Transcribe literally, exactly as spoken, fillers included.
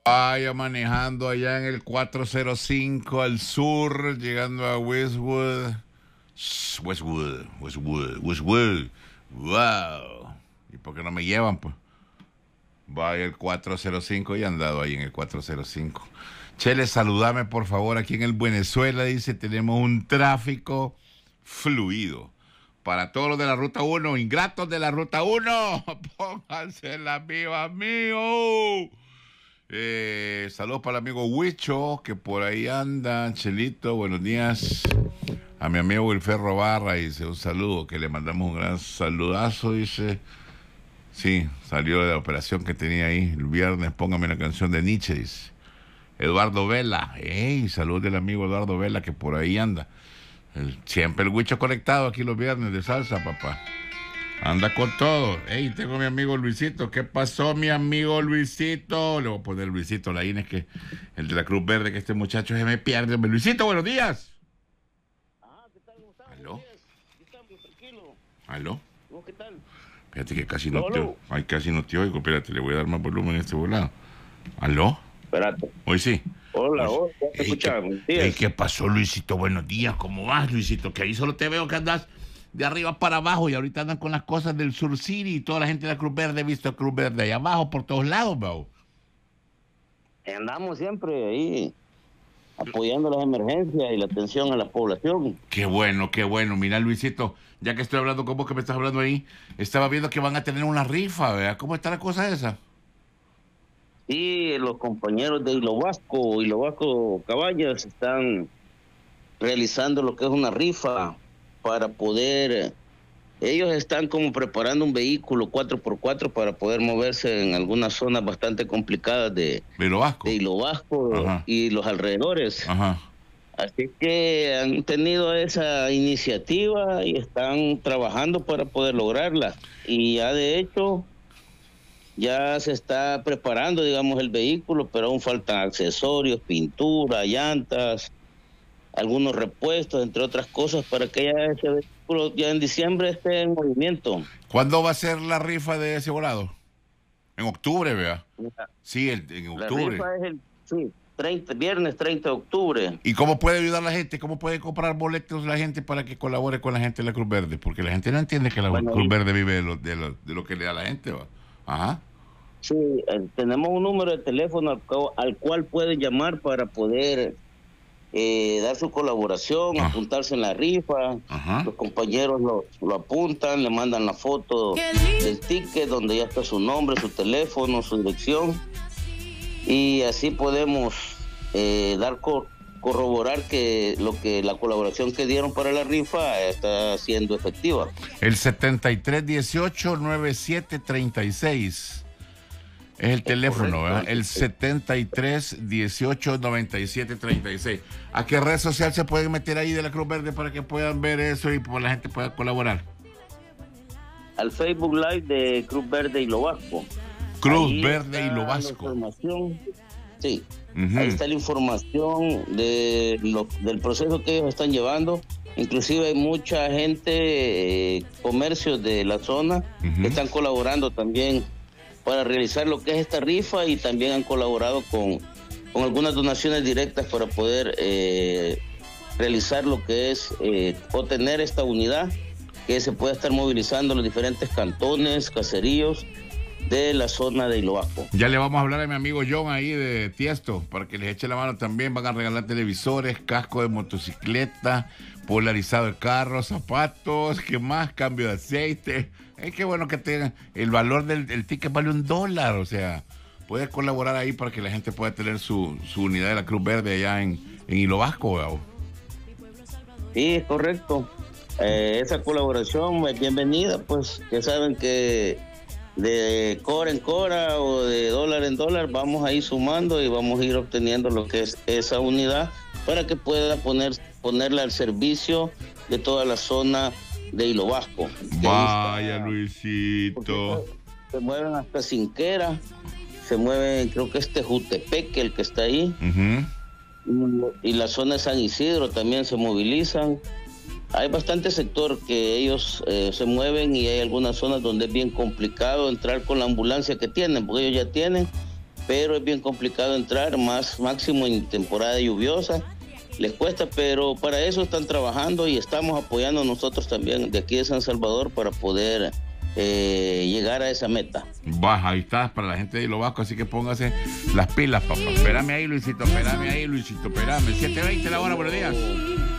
Vaya manejando allá en el cuatrocientos cinco al sur, llegando a Westwood. Westwood, Westwood, Westwood. Wow. ¿Y por qué no me llevan, pues? Vaya el cuatrocientos cinco y han dado ahí en el cuatrocientos cinco. Chele, saludame por favor aquí en el Venezuela. Dice, tenemos un tráfico fluido. Para todos los de la Ruta uno, ingratos de la Ruta uno, pónganse la viva, mío. Eh, saludos para el amigo Huicho, que por ahí anda. Chelito, buenos días. A mi amigo Wilferro Barra, dice, un saludo, que le mandamos un gran saludazo, dice. Sí, salió de la operación que tenía ahí el viernes. Póngame la canción de Nietzsche, dice. Eduardo Vela, hey, salud del amigo Eduardo Vela, que por ahí anda. El, siempre el Huicho conectado aquí los viernes de salsa, papá. Anda con todo. Hey, tengo a mi amigo Luisito. ¿Qué pasó, mi amigo Luisito? Le voy a poner Luisito, la Inés, que el de la Cruz Verde, que este muchacho se me pierde. Luisito, buenos días. Ah, ¿qué tal? ¿Cómo estás? ¿Aló? Buenos días. Aquí estamos, tranquilo. ¿Aló? ¿Cómo, qué tal? Fíjate que casi no ¿Aló, te aló? Ay, casi no te oigo. Espérate, le voy a dar más volumen a este volado. ¿Aló? Espérate. Hoy sí. Hola, Hoy hola, sí. te Ey, escuchaba. ¿qué, Buenos días. ey, ¿qué pasó, Luisito? Buenos días. ¿Cómo vas, Luisito? Que ahí solo te veo que andas de arriba para abajo y ahorita andan con las cosas del Sur City y toda la gente de la Cruz Verde, he visto a Cruz Verde ahí abajo por todos lados, bro. Andamos siempre ahí apoyando las emergencias y la atención a la población. Qué bueno, qué bueno. Mira, Luisito, ya que estoy hablando con vos, que me estás hablando ahí, estaba viendo que van a tener una rifa, ¿verdad? ¿Cómo está la cosa esa? Y los compañeros de Hilo Vasco, Hilo Vasco Cabañas, están realizando lo que es una rifa para poder... Ellos están como preparando un vehículo cuatro por cuatro para poder moverse en algunas zonas bastante complicadas de, Velo Vasco. de Hilo Vasco Ajá. y los alrededores. Ajá. Así que han tenido esa iniciativa y están trabajando para poder lograrla. Y ya de hecho, ya se está preparando, digamos, el vehículo, pero aún faltan accesorios, pintura, llantas, algunos repuestos, entre otras cosas, para que ya ese vehículo ya en diciembre esté en movimiento. ¿Cuándo va a ser la rifa de ese volado? En octubre, vea. La, Sí, el, en la octubre. rifa es el sí, treinta, viernes treinta de octubre. ¿Y cómo puede ayudar la gente? ¿Cómo puede comprar boletos la gente para que colabore con la gente de la Cruz Verde? Porque la gente no entiende que la Bueno, Cruz y- Verde vive de lo, de lo, de lo que le da a la gente, ¿va? Ajá. Sí, eh, tenemos un número de teléfono al, cu- al cual pueden llamar para poder eh, dar su colaboración, Ah. apuntarse en la rifa. Ajá. Los compañeros lo, lo apuntan, le mandan la foto del ticket donde ya está su nombre, su teléfono, su dirección. Y así podemos eh, dar co- corroborar que lo que la colaboración que dieron para la rifa está siendo efectiva. El setenta y tres dieciocho noventa y siete treinta y seis. Es el teléfono, correcto. ¿verdad? El setenta y tres dieciocho noventa y siete treinta y seis. ¿A qué red social se pueden meter ahí de la Cruz Verde para que puedan ver eso y pues la gente pueda colaborar? Al Facebook Live de Cruz Verde y Lo Vasco. Cruz Ahí Verde y está Lo la Vasco. información, sí, Ujú. ahí está la información de lo, del proceso que ellos están llevando. Inclusive hay mucha gente, eh, comercios de la zona, Ujú. que están colaborando también para realizar lo que es esta rifa y también han colaborado con, con algunas donaciones directas para poder eh, realizar lo que es eh, o tener esta unidad que se pueda estar movilizando en los diferentes cantones, caseríos de la zona de Hilo Vasco. Ya le vamos a hablar a mi amigo John ahí de Tiesto para que les eche la mano también. Van a regalar televisores, casco de motocicleta, polarizado de carro, zapatos, ¿qué más? Cambio de aceite. Es que bueno que tengan. El valor del el ticket vale un dólar, o sea, puede colaborar ahí para que la gente pueda tener su, su unidad de la Cruz Verde allá en, en Hilo Vasco, ¿verdad? Sí, es correcto. Eh, esa colaboración es bienvenida, pues que saben que de cora en cora o de dólar en dólar vamos a ir sumando y vamos a ir obteniendo lo que es esa unidad para que pueda poner ponerla al servicio de toda la zona de Hilo Vasco. Vaya, Porque Luisito. se mueven hasta Cinquera, se mueven, creo que este Jutepeque, el que está ahí, Ujú. y la zona de San Isidro también se movilizan. Hay bastante sector que ellos eh, se mueven y hay algunas zonas donde es bien complicado entrar con la ambulancia que tienen, porque ellos ya tienen, pero es bien complicado entrar, más máximo en temporada lluviosa. Les cuesta, pero para eso están trabajando y estamos apoyando nosotros también de aquí de San Salvador para poder eh, llegar a esa meta. Baja, ahí está, para la gente de Hilo Vasco, así que póngase las pilas, papá. Espérame ahí, Luisito, espérame ahí, Luisito, espérame. siete veinte la hora, buenos días.